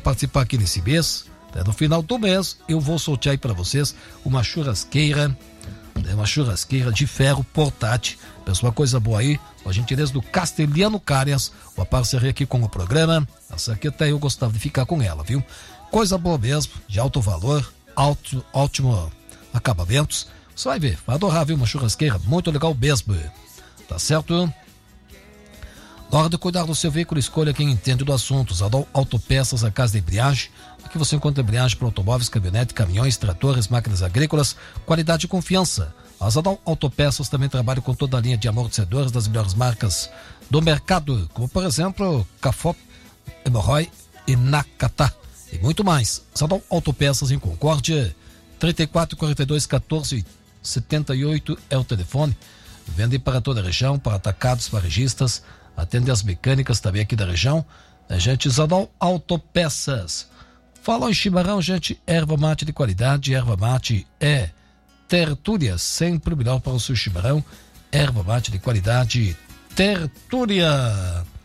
participar aqui nesse mês, até no final do mês, eu vou sortear aí para vocês uma churrasqueira de ferro portátil. Pessoal, coisa boa aí, a gentileza do Castelhano Cárias, uma parceria aqui com o programa. Essa aqui até eu gostava de ficar com ela, viu? Coisa boa mesmo, de alto valor, ótimo acabamentos. Você vai ver, vai adorar, viu? Uma churrasqueira muito legal mesmo. Tá certo? Na hora de cuidar do seu veículo, escolha quem entende do assunto. Zadol Autopeças, a casa de embreagem. Aqui você encontra embreagem para automóveis, caminhonete, caminhões, tratores, máquinas agrícolas, qualidade e confiança. A Zadol Autopeças também trabalha com toda a linha de amortecedores das melhores marcas do mercado, como por exemplo, Cafop, Hemorroy e Nakata e muito mais. Zadol Autopeças em Concórdia, 34421478 é o telefone. Vende para toda a região, para atacados, varejistas, atende as mecânicas também aqui da região. A gente Zadol Autopeças. Falam em chimarrão, gente, erva mate de qualidade. Erva mate é Tertúlia, sempre o melhor para o seu chimarrão. Erva mate de qualidade, Tertúlia.